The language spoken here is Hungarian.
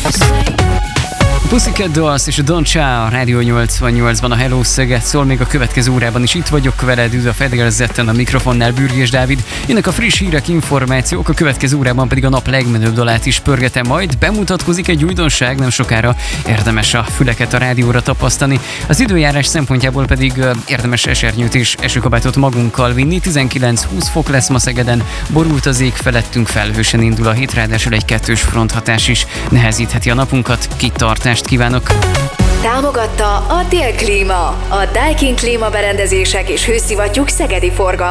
Pussycat Dolls és a Don't Cha a Rádió 88-ban a Hello Szöget szól, még a következő órában is itt vagyok veled, üdv a fedélzetten, a mikrofonnál Bürgés Dávid. Jönnek a friss hírek, információk, a következő órában pedig a nap legmenőbb dalát is pörgetem, majd bemutatkozik egy újdonság, nem sokára érdemes a füleket a rádióra tapasztani. Az időjárás szempontjából pedig érdemes esernyőt és esőkabátot magunkkal vinni, 19-20 fok lesz ma Szegeden, borult az ég, felettünk felhősen indul a hét, ráadásul egy kettős fronthatás is nehezítheti a napunkat, kitartást kívánok! Támogatta a Dél Klíma, a Daikin klímaberendezések és hőszivattyúk szegedi forgalma.